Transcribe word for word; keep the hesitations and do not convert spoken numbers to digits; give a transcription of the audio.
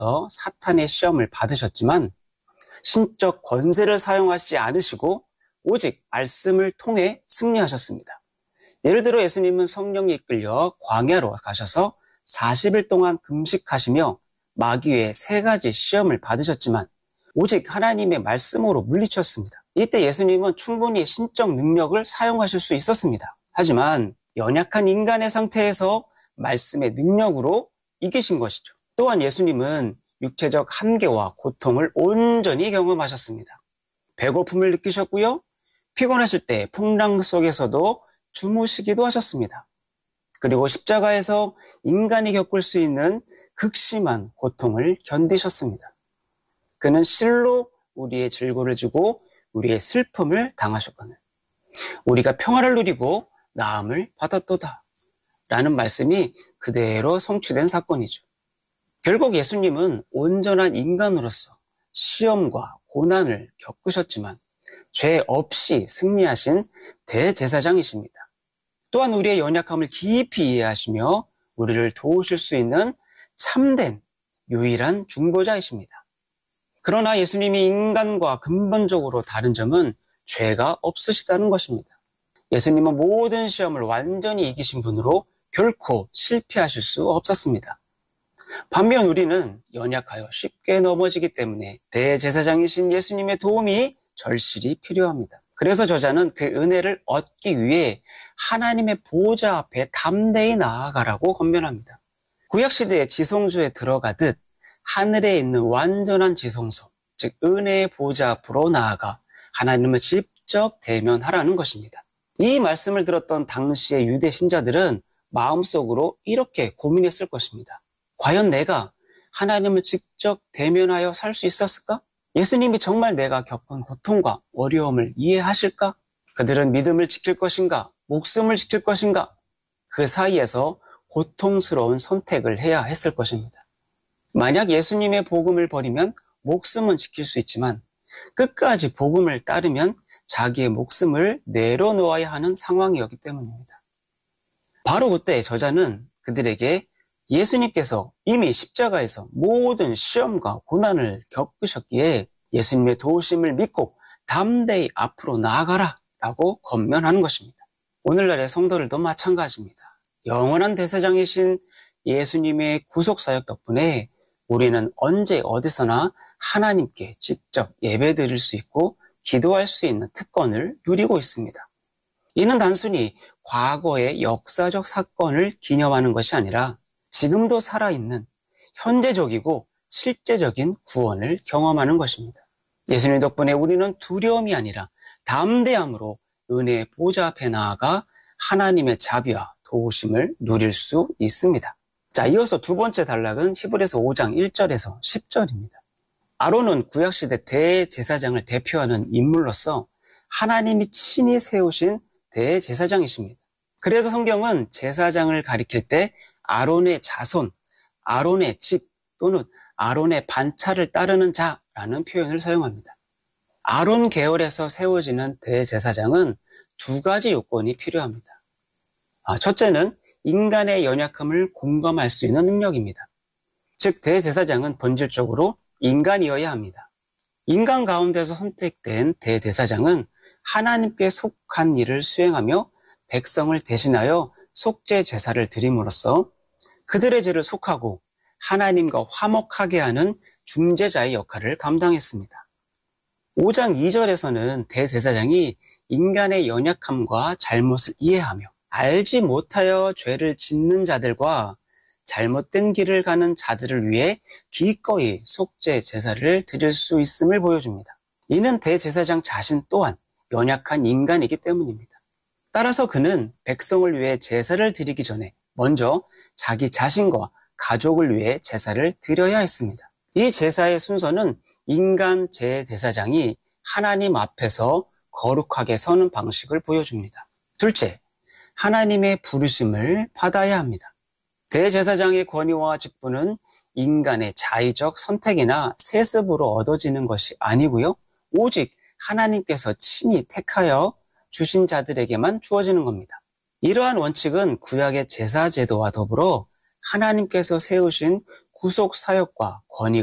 사탄의 시험을 받으셨지만 신적 권세를 사용하시지 않으시고 오직 말씀을 통해 승리하셨습니다. 예를 들어 예수님은 성령에 이끌려 광야로 가셔서 사십 일 동안 금식하시며 마귀의 세 가지 시험을 받으셨지만 오직 하나님의 말씀으로 물리쳤습니다. 이때 예수님은 충분히 신적 능력을 사용하실 수 있었습니다. 하지만 연약한 인간의 상태에서 말씀의 능력으로 이기신 것이죠. 또한 예수님은 육체적 한계와 고통을 온전히 경험하셨습니다. 배고픔을 느끼셨고요. 피곤하실 때 풍랑 속에서도 주무시기도 하셨습니다. 그리고 십자가에서 인간이 겪을 수 있는 극심한 고통을 견디셨습니다. 그는 실로 우리의 질고를 주고 우리의 슬픔을 당하셨거늘 우리가 평화를 누리고 나음을 받았도다 라는 말씀이 그대로 성취된 사건이죠. 결국 예수님은 온전한 인간으로서 시험과 고난을 겪으셨지만 죄 없이 승리하신 대제사장이십니다. 또한 우리의 연약함을 깊이 이해하시며 우리를 도우실 수 있는 참된 유일한 중보자이십니다. 그러나 예수님이 인간과 근본적으로 다른 점은 죄가 없으시다는 것입니다. 예수님은 모든 시험을 완전히 이기신 분으로 결코 실패하실 수 없었습니다. 반면 우리는 연약하여 쉽게 넘어지기 때문에 대제사장이신 예수님의 도움이 절실히 필요합니다. 그래서 저자는 그 은혜를 얻기 위해 하나님의 보좌 앞에 담대히 나아가라고 권면합니다. 구약시대의 지성소에 들어가듯 하늘에 있는 완전한 지성소, 즉 은혜의 보좌 앞으로 나아가 하나님을 직접 대면하라는 것입니다. 이 말씀을 들었던 당시의 유대 신자들은 마음속으로 이렇게 고민했을 것입니다. 과연 내가 하나님을 직접 대면하여 살 수 있었을까? 예수님이 정말 내가 겪은 고통과 어려움을 이해하실까? 그들은 믿음을 지킬 것인가? 목숨을 지킬 것인가? 그 사이에서 고통스러운 선택을 해야 했을 것입니다. 만약 예수님의 복음을 버리면 목숨은 지킬 수 있지만 끝까지 복음을 따르면 자기의 목숨을 내려놓아야 하는 상황이었기 때문입니다. 바로 그때 저자는 그들에게 예수님께서 이미 십자가에서 모든 시험과 고난을 겪으셨기에 예수님의 도우심을 믿고 담대히 앞으로 나아가라 라고 권면하는 것입니다. 오늘날의 성도들도 마찬가지입니다. 영원한 대제사장이신 예수님의 구속사역 덕분에 우리는 언제 어디서나 하나님께 직접 예배드릴 수 있고 기도할 수 있는 특권을 누리고 있습니다. 이는 단순히 과거의 역사적 사건을 기념하는 것이 아니라 지금도 살아있는 현재적이고 실제적인 구원을 경험하는 것입니다. 예수님 덕분에 우리는 두려움이 아니라 담대함으로 은혜의 보좌 앞에 나아가 하나님의 자비와 도우심을 누릴 수 있습니다. 자, 이어서 두 번째 단락은 히브리서 오 장 일 절에서 십 절입니다. 아론은 구약시대 대제사장을 대표하는 인물로서 하나님이 친히 세우신 대제사장이십니다. 그래서 성경은 제사장을 가리킬 때 아론의 자손, 아론의 집 또는 아론의 반차를 따르는 자라는 표현을 사용합니다. 아론 계열에서 세워지는 대제사장은 두 가지 요건이 필요합니다. 첫째는 인간의 연약함을 공감할 수 있는 능력입니다. 즉 대제사장은 본질적으로 인간이어야 합니다. 인간 가운데서 선택된 대제사장은 하나님께 속한 일을 수행하며 백성을 대신하여 속죄 제사를 드림으로써 그들의 죄를 속하고 하나님과 화목하게 하는 중재자의 역할을 감당했습니다. 오 장 이 절에서는 대제사장이 인간의 연약함과 잘못을 이해하며 알지 못하여 죄를 짓는 자들과 잘못된 길을 가는 자들을 위해 기꺼이 속죄 제사를 드릴 수 있음을 보여줍니다. 이는 대제사장 자신 또한 연약한 인간이기 때문입니다. 따라서 그는 백성을 위해 제사를 드리기 전에 먼저 자기 자신과 가족을 위해 제사를 드려야 했습니다. 이 제사의 순서는 인간 대제사장이 하나님 앞에서 거룩하게 서는 방식을 보여줍니다. 둘째, 하나님의 부르심을 받아야 합니다. 대제사장의 권위와 직분은 인간의 자의적 선택이나 세습으로 얻어지는 것이 아니고요. 오직 하나님께서 친히 택하여 주신 자들에게만 주어지는 겁니다. 이러한 원칙은 구약의 제사 제도와 더불어 하나님께서 세우신 구속 사역과 권위가